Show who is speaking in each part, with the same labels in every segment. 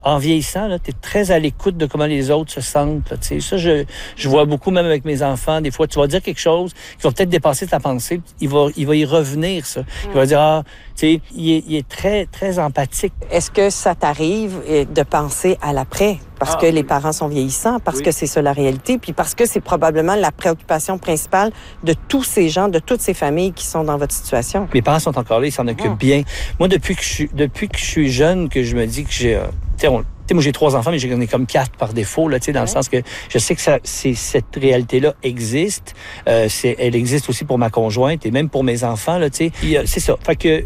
Speaker 1: En vieillissant, tu es très à l'écoute de comment les autres se sentent. Là, ça, je vois beaucoup, même avec mes enfants. Des fois, tu vas dire quelque chose qui va peut-être dépasser ta pensée. Il va y revenir, ça. Il va dire, il est très, très empathique.
Speaker 2: Est-ce que ça t'arrive de penser à l'après? Parce que les parents sont vieillissants, parce que c'est ça la réalité, puis parce que c'est probablement la préoccupation principale de tous ces gens, de toutes ces familles qui sont dans votre situation.
Speaker 1: Mes parents sont encore là, ils s'en occupent bien. Moi, depuis que je suis jeune, que je me dis que j'ai... moi, j'ai 3 enfants, mais j'en ai comme 4 par défaut, là, dans le sens que je sais que cette réalité-là existe. Elle existe aussi pour ma conjointe et même pour mes enfants, là, c'est ça. Fait que,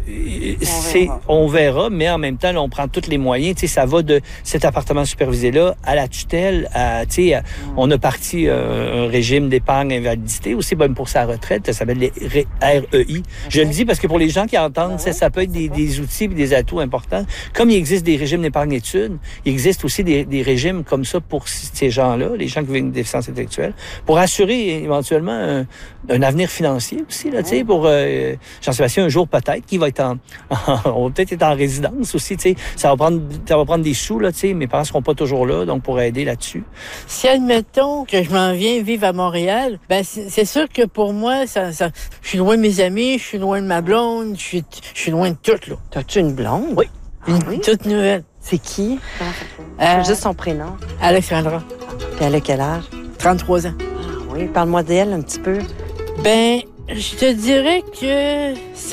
Speaker 1: on verra, mais en même temps, là, on prend tous les moyens, ça va de cet appartement supervisé-là à la tutelle, on a parti un régime d'épargne invalidité, aussi même pour sa retraite, ça s'appelle les REI. Je le dis parce que pour les gens qui entendent, ça peut être des outils et des atouts importants. Comme il existe des régimes d'épargne études, il existe aussi des régimes comme ça pour ces gens-là, les gens qui vivent une déficience intellectuelle, pour assurer éventuellement un avenir financier aussi, là, pour Jean-Sébastien, un jour peut-être, qui va être on va peut-être être en résidence aussi, ça va prendre des sous, là, mes parents seront pas toujours là, donc pour aider là-dessus.
Speaker 3: Si admettons que je m'en viens vivre à Montréal, ben c'est sûr que pour moi, ça je suis loin de mes amis, je suis loin de ma blonde, je suis loin de tout, là.
Speaker 2: T'as-tu une blonde?
Speaker 3: Oui. Une toute nouvelle.
Speaker 2: C'est qui? Juste son prénom.
Speaker 3: Alexandra.
Speaker 2: Puis elle a quel âge?
Speaker 3: 33 ans.
Speaker 2: Ah oui, parle-moi d'elle un petit peu.
Speaker 3: Ben, je te dirais que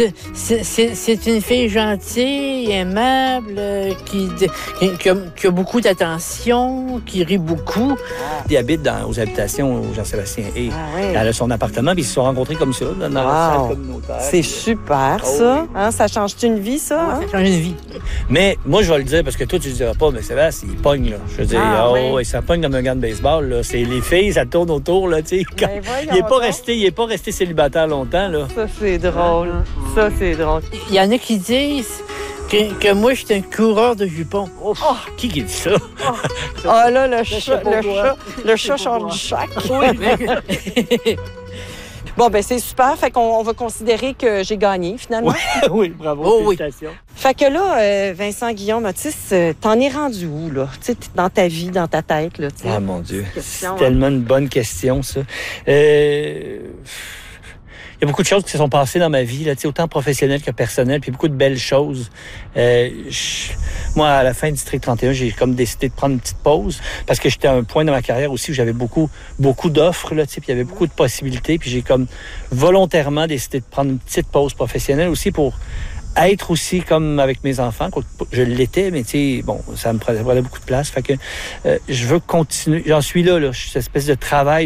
Speaker 3: c'est une fille gentille, aimable, qui a beaucoup d'attention, qui rit beaucoup.
Speaker 1: Il habite aux habitations où Jean-Sébastien est. Elle a son appartement, puis ils se sont rencontrés comme ça, dans la salle communautaire.
Speaker 2: C'est super, ça. Hein, ça change-tu une vie, ça?
Speaker 3: Hein? Ça change une vie.
Speaker 1: Mais moi, je vais le dire, parce que toi, tu ne diras pas, mais Sébastien, il pogne, là. Je veux dire, ça pogne comme un gars de baseball, là. C'est les filles, ça tourne autour, là, tu sais. Il n'est pas resté célibataire longtemps, là.
Speaker 2: Ça, c'est drôle. Ça, c'est drôle.
Speaker 3: Il y en a qui disent que moi, je suis un coureur de jupons.
Speaker 1: Oh, qui dit ça?
Speaker 2: Ah là, le chat sort du sac. Oui. Bon, ben c'est super. Fait qu'on va considérer que j'ai gagné, finalement.
Speaker 1: Oui, bravo, félicitations.
Speaker 2: Fait que là, Vincent Guillaume Otis, t'en es rendu où, là? Tu sais, dans ta vie, dans ta tête, là?
Speaker 1: Ah, mon Dieu. C'est tellement une bonne question, ça. Il y a beaucoup de choses qui se sont passées dans ma vie, là, autant professionnelle que personnelle, puis beaucoup de belles choses. Moi, à la fin du District 31, j'ai comme décidé de prendre une petite pause parce que j'étais à un point dans ma carrière aussi où j'avais beaucoup d'offres, là, puis il y avait beaucoup de possibilités, puis j'ai comme volontairement décidé de prendre une petite pause professionnelle aussi pour être aussi comme avec mes enfants. Je l'étais, mais ça me prenait beaucoup de place. Fait que je veux continuer. J'en suis là, cette espèce de travail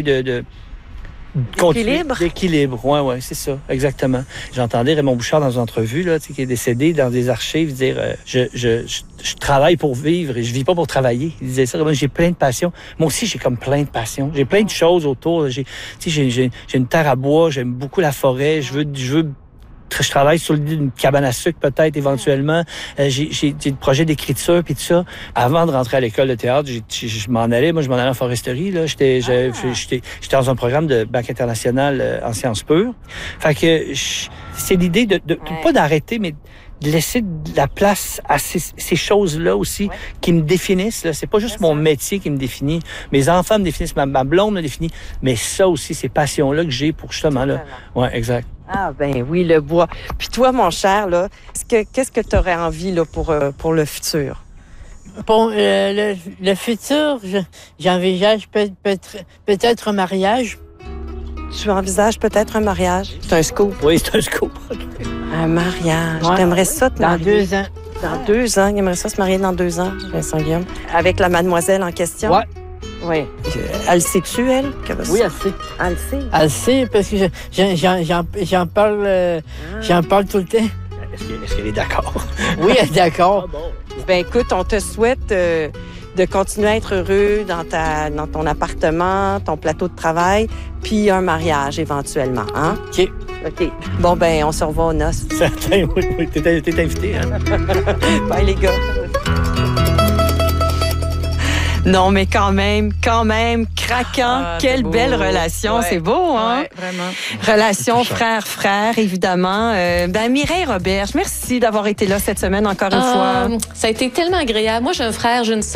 Speaker 1: d'équilibre, ouais, c'est ça, exactement. J'entendais Raymond Bouchard dans une entrevue, là, qui est décédé, dans des archives, dire je travaille pour vivre et je vis pas pour travailler. Il disait ça, moi, j'ai plein de passions. Moi aussi, j'ai comme plein de passions. J'ai plein de choses autour. J'ai une terre à bois, j'aime beaucoup la forêt, je travaille sur une cabane à sucre peut-être éventuellement. J'ai des projets d'écriture puis tout ça. Avant de rentrer à l'école de théâtre, je m'en allais en foresterie. Là, j'étais dans un programme de bac international en sciences pures. Fait que c'est l'idée de pas d'arrêter, mais de laisser de la place à ces choses-là aussi qui me définissent. Là. C'est pas juste mon métier qui me définit. Mes enfants me définissent, ma blonde me définit, mais ça aussi, ces passions-là que j'ai pour justement là. Ouais, exact.
Speaker 2: Ah ben oui, le bois. Puis toi, mon cher, là, qu'est-ce que tu aurais envie là, pour le futur?
Speaker 3: Bon, le futur, j'envisage peut-être un mariage.
Speaker 2: Tu envisages peut-être un mariage? C'est un scoop.
Speaker 1: Oui, c'est un scoop.
Speaker 2: Un mariage. Ouais. T'aimerais ça te marier?
Speaker 3: Dans 2 ans.
Speaker 2: Dans 2 ans? J'aimerais ça se marier dans 2 ans, Vincent Guillaume. Avec la mademoiselle en question?
Speaker 3: Ouais.
Speaker 2: Oui. Elle sait-tu, elle?
Speaker 3: Oui, elle sait.
Speaker 2: Elle sait?
Speaker 3: Elle sait, parce que j'en parle tout le temps.
Speaker 1: Est-ce qu'elle est d'accord?
Speaker 3: Oui, elle est d'accord.
Speaker 1: Ah bon.
Speaker 2: Ben écoute, on te souhaite de continuer à être heureux dans ton appartement, ton plateau de travail, puis un mariage éventuellement, hein? OK. Bon, ben, on se revoit aux noces.
Speaker 1: Certain, oui. T'es invité, hein?
Speaker 2: Bye, les gars. Non, mais quand même, craquant. Quelle belle relation. Ouais. C'est beau, hein?
Speaker 3: Ouais, vraiment.
Speaker 2: Relation frère-frère, évidemment. Mireille Roberge, merci d'avoir été là cette semaine encore une fois.
Speaker 4: Ça a été tellement agréable. Moi, j'ai un frère, j'ai une sœur.